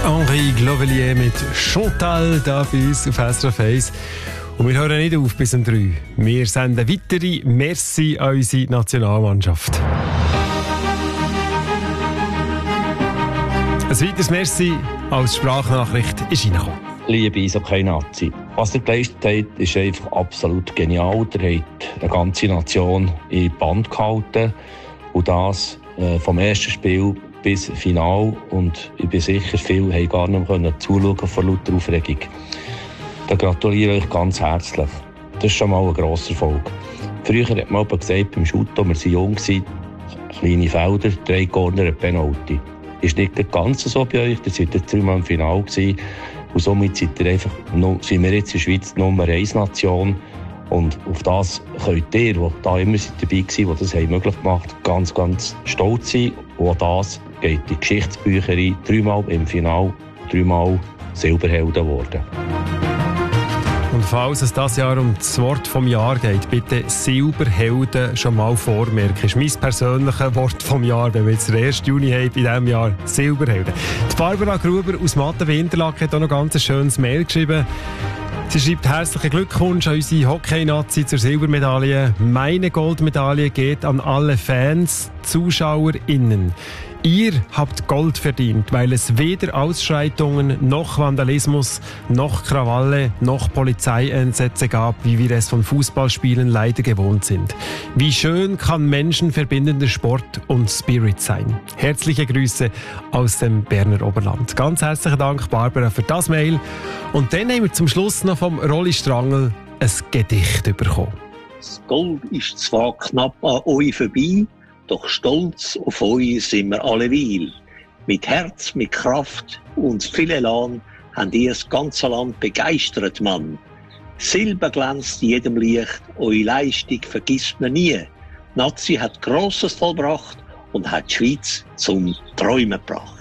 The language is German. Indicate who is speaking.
Speaker 1: Henri Glovelier mit Chantal da bei uns auf SRF 1. Und wir hören nicht auf bis um 3. Wir senden weitere Merci an unsere Nationalmannschaft. Ein weiteres Merci als Sprachnachricht ist reingekommen.
Speaker 2: Liebe Eishockey-Nazi, was ihr geleistet habt, ist einfach absolut genial. Ihr habt eine ganze Nation in Band gehalten. Und das vom ersten Spiel bis Final. Und ich bin sicher, viele haben gar nicht mehr zuschauen vor lauter Aufregung. Da gratuliere ich euch ganz herzlich. Das ist schon mal ein grosser Erfolg. Früher hat man gesagt, beim Shooten, wir waren jung, kleine Felder, 3 Corner, ein Penalty. Ist nicht ganz so bei euch, ihr seid jetzt 3-mal im Finale gewesen. Und somit sind wir jetzt in der Schweiz Nummer 1 Nation. Und auf das könnt ihr, die da immer dabei waren, die das möglich gemacht haben, ganz, ganz stolz sein. Und auch das geht in die Geschichtsbücher ein. 3-mal im Finale, 3-mal Silberhelden geworden.
Speaker 1: Und falls es dieses Jahr um das Wort vom Jahr geht, bitte Silberhelden schon mal vormerken. Das ist mein persönliches Wort vom Jahr, wenn wir jetzt den 1. Juni haben, in diesem Jahr Silberhelden. Die Barbara Gruber aus Mattenwinterlaken hat auch noch ganz ein schönes Mail geschrieben. Sie schreibt herzlichen Glückwunsch an unsere Hockey-Nazi zur Silbermedaille. Meine Goldmedaille geht an alle Fans, ZuschauerInnen. Ihr habt Gold verdient, weil es weder Ausschreitungen, noch Vandalismus, noch Krawalle, noch Polizeieinsätze gab, wie wir es von Fußballspielen leider gewohnt sind. Wie schön kann menschenverbindender Sport und Spirit sein. Herzliche Grüße aus dem Berner Oberland. Ganz herzlichen Dank, Barbara, für das Mail. Und dann haben wir zum Schluss noch vom Rolli Strangl ein Gedicht bekommen.
Speaker 3: Das Gold ist zwar knapp an euch vorbei, doch stolz auf euch sind wir alleweil. Mit Herz, mit Kraft und viel Elan habt ihr das ganze Land begeistert, Mann. Silber glänzt in jedem Licht, eure Leistung vergisst man nie. Die Nazi hat Grosses vollbracht und hat die Schweiz zum Träumen gebracht.